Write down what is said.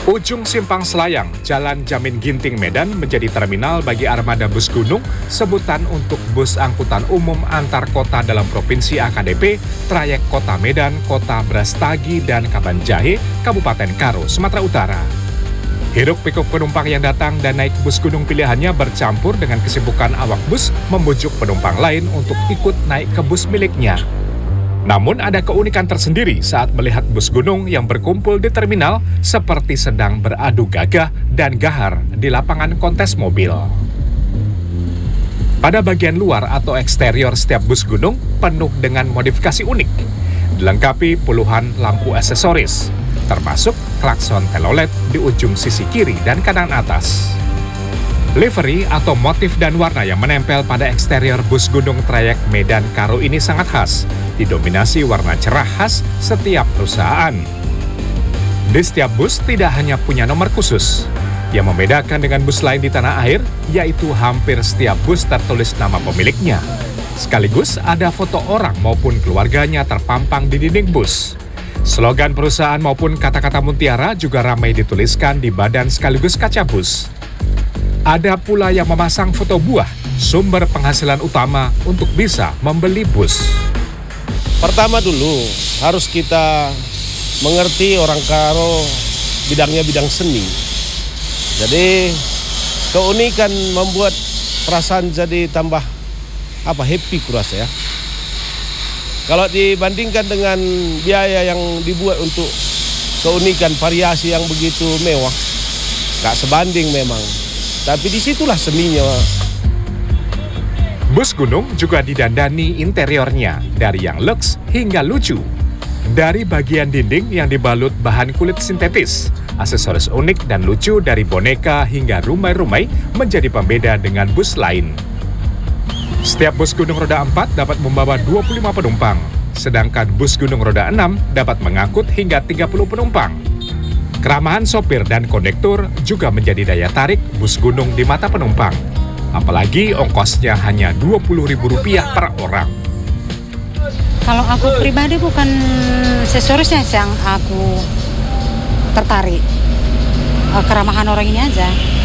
Ujung Simpang Selayang, Jalan Jamin Ginting Medan menjadi terminal bagi armada bus gunung, sebutan untuk bus angkutan umum antar kota dalam Provinsi AKDP, trayek Kota Medan, Kota Brastagi, dan Kabanjahe, Kabupaten Karo, Sumatera Utara. Hiruk-pikuk penumpang yang datang dan naik bus gunung pilihannya bercampur dengan kesibukan awak bus membujuk penumpang lain untuk ikut naik ke bus miliknya. Namun ada keunikan tersendiri saat melihat bus gunung yang berkumpul di terminal seperti sedang beradu gagah dan gahar di lapangan kontes mobil. Pada bagian luar atau eksterior setiap bus gunung penuh dengan modifikasi unik, dilengkapi puluhan lampu aksesoris, termasuk klakson telolet di ujung sisi kiri dan kanan atas. Livery atau motif dan warna yang menempel pada eksterior bus gunung trayek Medan Karo ini sangat khas, didominasi warna cerah khas setiap perusahaan. Di setiap bus tidak hanya punya nomor khusus. Yang membedakan dengan bus lain di tanah air, yaitu hampir setiap bus tertulis nama pemiliknya. Sekaligus ada foto orang maupun keluarganya terpampang di dinding bus. Slogan perusahaan maupun kata-kata mutiara juga ramai dituliskan di badan sekaligus kaca bus. Ada pula yang memasang foto buah, sumber penghasilan utama untuk bisa membeli bus. Pertama dulu harus kita mengerti orang Karo bidangnya bidang seni. Jadi keunikan membuat perasaan jadi tambah happy kurasa ya. Kalau dibandingkan dengan biaya yang dibuat untuk keunikan variasi yang begitu mewah, nggak sebanding memang. Tapi disitulah seninya. Bus gunung juga didandani interiornya, dari yang luks hingga lucu. Dari bagian dinding yang dibalut bahan kulit sintetis, aksesoris unik dan lucu dari boneka hingga rumai-rumai menjadi pembeda dengan bus lain. Setiap bus gunung roda 4 dapat membawa 25 penumpang, sedangkan bus gunung roda 6 dapat mengangkut hingga 30 penumpang. Keramahan sopir dan kondektur juga menjadi daya tarik bus gunung di mata penumpang. Apalagi ongkosnya hanya Rp20.000 per orang. Kalau aku pribadi bukan aksesorisnya yang aku tertarik. Keramahan orang ini aja.